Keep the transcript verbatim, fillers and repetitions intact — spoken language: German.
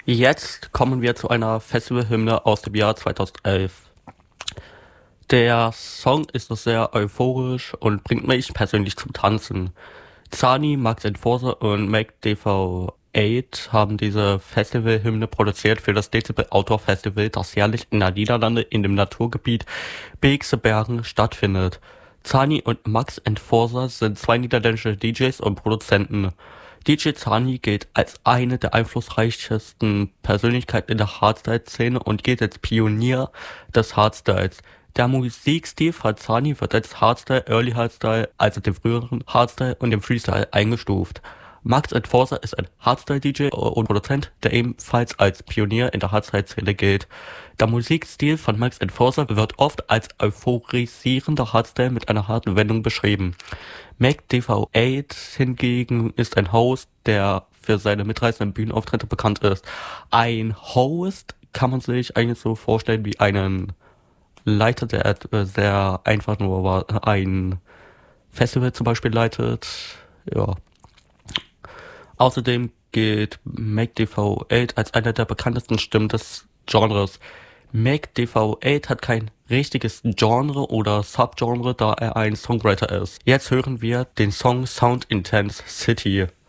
Jetzt kommen wir zu einer Festivalhymne aus dem Jahr zweitausendelf. Der Song ist so sehr euphorisch und bringt mich persönlich zum Tanzen. Zani, Max Enforcer und Mac D V acht haben diese Festivalhymne produziert für das Dezibel Outdoor Festival, das jährlich in der Niederlande in dem Naturgebiet Beekse Bergen stattfindet. Zani und Max Enforcer sind zwei niederländische D Js und Produzenten. D J Zani gilt als eine der einflussreichsten Persönlichkeiten in der Hardstyle-Szene und gilt als Pionier des Hardstyles. Der Musikstil von Zani wird als Hardstyle, Early Hardstyle, also dem früheren Hardstyle und dem Freestyle eingestuft. Max Enforcer ist ein Hardstyle-D J und Produzent, der ebenfalls als Pionier in der Hardstyle-Szene gilt. Der Musikstil von Max Enforcer wird oft als euphorisierender Hardstyle mit einer harten Wendung beschrieben. Mac D V acht hingegen ist ein Host, der für seine mitreißenden Bühnenauftritte bekannt ist. Ein Host kann man sich eigentlich so vorstellen wie einen Leiter, der äh, sehr einfach nur ein Festival zum Beispiel leitet. Ja. Außerdem gilt Mac D V acht als einer der bekanntesten Stimmen des Genres. Mac D V acht hat kein richtiges Genre oder Subgenre, da er ein Songwriter ist. Jetzt hören wir den Song Sound Intense City.